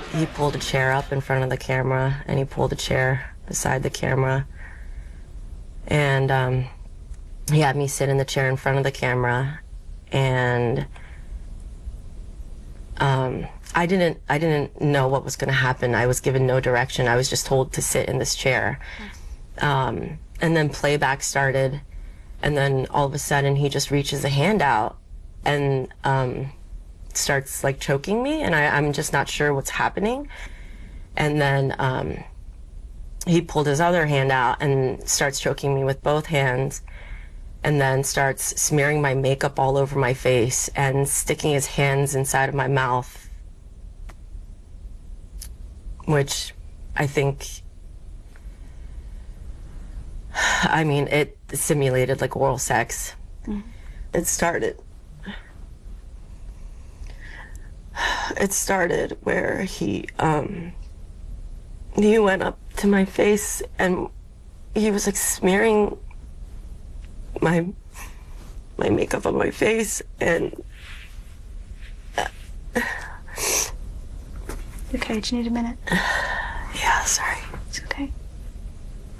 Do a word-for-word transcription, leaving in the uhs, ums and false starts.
he pulled a chair up in front of the camera, and he pulled a chair beside the camera, and um, he had me sit in the chair in front of the camera, and um, I didn't I didn't know what was going to happen. I was given no direction. I was just told to sit in this chair. Um, and then playback started, and then all of a sudden he just reaches a hand out and um, starts like choking me, and I, I'm just not sure what's happening. And then um, he pulled his other hand out and starts choking me with both hands, and then starts smearing my makeup all over my face and sticking his hands inside of my mouth, which I think, I mean, it simulated like oral sex. Mm-hmm. It started, it started where he, um, he went up to my face and he was like smearing my, my makeup on my face, and uh, okay, do you need a minute? Yeah, sorry.